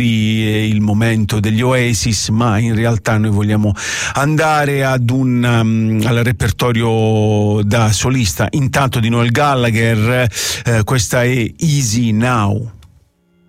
il momento degli Oasis, ma in realtà noi vogliamo andare ad al repertorio da solista, intanto di Noel Gallagher. Questa è Easy Now.